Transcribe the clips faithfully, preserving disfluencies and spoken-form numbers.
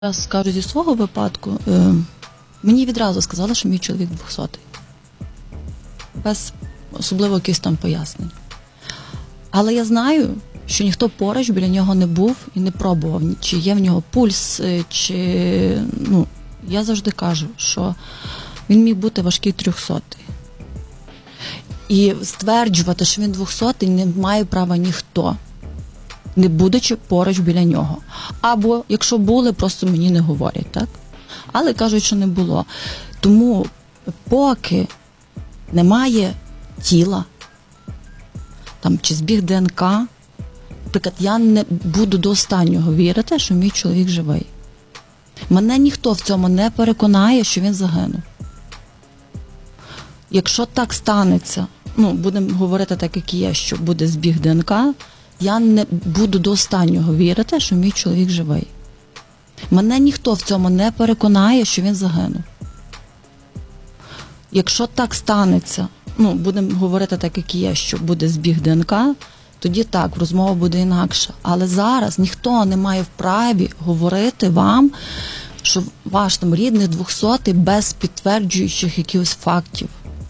Я скажу зі свого випадку, е, мені відразу сказали, що мій чоловік двохсотий. Без особливо якихось там пояснень. Але я знаю, що ніхто поруч біля нього не був і не пробував, чи є в нього пульс, чи... Ну, я завжди кажу, що він міг бути важкий трьохсотий. І стверджувати, що він двохсотий, не має права ніхто, не будучи поруч біля нього. Або, якщо були, просто мені не говорять, так? Але кажуть, що не було. Тому поки немає тіла, там, чи збіг ДНК, наприклад, я не буду до останнього вірити, що мій чоловік живий. Мене ніхто в цьому не переконає, що він загинув. Якщо так станеться, ну, будемо говорити так, як є, що буде збіг ДНК, я не буду до останнього вірити, що мій чоловік живий. Мене ніхто в цьому не переконає, що він загинув. Якщо так станеться, ну, будемо говорити так, як є, що буде збіг ДНК, тоді так, розмова буде інакша. Але зараз ніхто не має вправі говорити вам, що ваш там рідний двохсотий без підтверджуючих якихось фактів.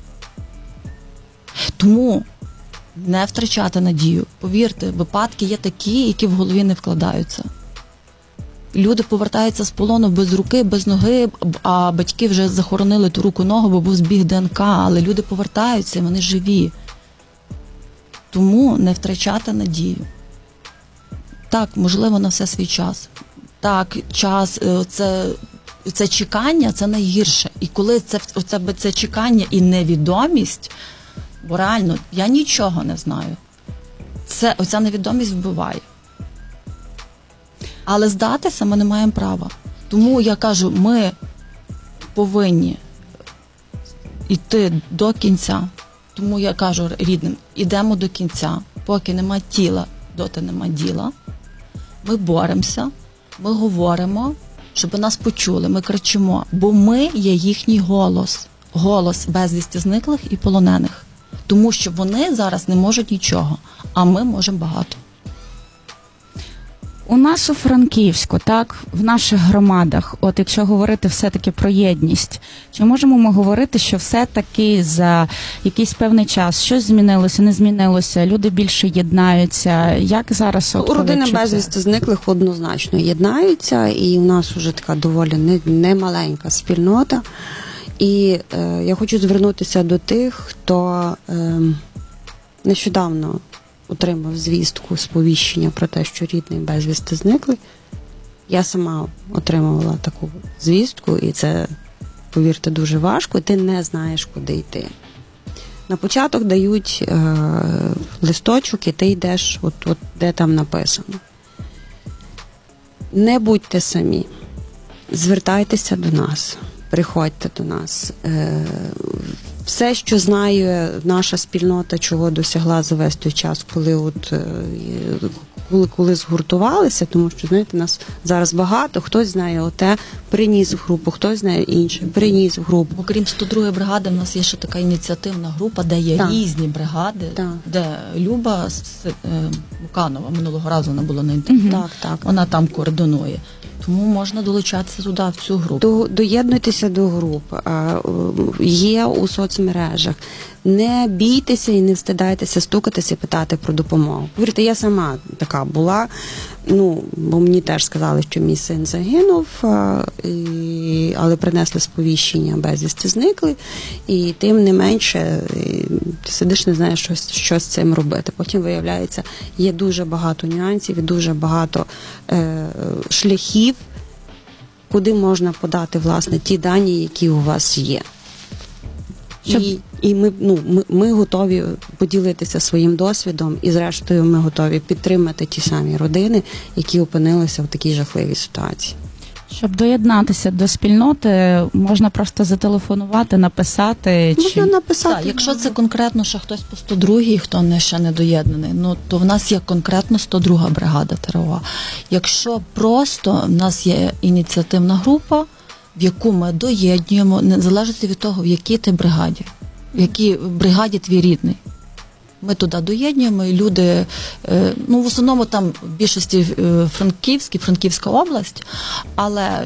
Тому не втрачати надію. Повірте, випадки є такі, які в голові не вкладаються. Люди повертаються з полону без руки, без ноги, а батьки вже захоронили ту руку-ногу, бо був збіг ДНК, але люди повертаються, і вони живі. Тому не втрачати надію. Так, можливо, на все свій час. Так, час, це, це чекання, це найгірше. І коли це, це, це чекання і невідомість, бо реально, я нічого не знаю. Це, оця невідомість вбиває. Але здатися ми не маємо права. Тому я кажу, ми повинні йти до кінця. Тому я кажу рідним, ідемо до кінця. Поки нема тіла, доти нема діла. Ми боремося, ми говоримо, щоб нас почули, ми кричимо. Бо ми є їхній голос. Голос безвісти зниклих і полонених. Тому що вони зараз не можуть нічого, а ми можемо багато. У нас у Франківську, так, в наших громадах, от якщо говорити все-таки про єдність, чи можемо ми говорити, що все-таки за якийсь певний час щось змінилося, не змінилося, люди більше єднаються? Як зараз? От, родини безвісти зниклих однозначно єднаються, і у нас вже така доволі немаленька спільнота. І е, я хочу звернутися до тих, хто е, нещодавно отримав звістку, сповіщення про те, що рідний безвісти зникли. Я сама отримувала таку звістку, і це, повірте, дуже важко, і ти не знаєш, куди йти. На початок дають е, листочок, і ти йдеш, от, от де там написано. Не будьте самі, звертайтеся до нас, приходьте до нас. Е, Все, що знає наша спільнота, чого досягла за весь той час, коли от коли, коли згуртувалися, тому що, знаєте, нас зараз багато, хтось знає оте, приніс в групу, хтось знає інше, приніс в групу. Окрім сто другої бригади, в нас є ще така ініціативна група, де є так. різні бригади, так. де Люба Муканова, минулого разу вона була на інтерв'ю, так, так. вона там координує. Тому можна долучатися туди, в цю групу. До, доєднуйтеся до груп. Є у соцмережах. Не бійтеся і не встидайтеся стукатися і питати про допомогу. Повірте, я сама така була, ну, бо мені теж сказали, що мій син загинув, і, але принесли сповіщення, безвісти зникли, і тим не менше ти сидиш, не знаєш, що, що з цим робити. Потім, виявляється, є дуже багато нюансів і дуже багато е, шляхів, куди можна подати, власне, ті дані, які у вас є. Щоб... І, і ми, ну, ми, ми готові поділитися своїм досвідом, і зрештою ми готові підтримати ті самі родини, які опинилися в такій жахливій ситуації. Щоб доєднатися до спільноти, можна просто зателефонувати, написати? Можна чи... написати. Так, якщо це конкретно ще хтось по сто другій, хто не, ще не доєднаний, ну, то в нас є конкретно сто друга бригада ТРО. Якщо просто в нас є ініціативна група, в яку ми доєднуємо, незалежно від того, в якій ти бригаді, в якій бригаді твій рідний. Ми туди доєднуємо, і люди, ну, в основному там в більшості Франківські, Франківська область, але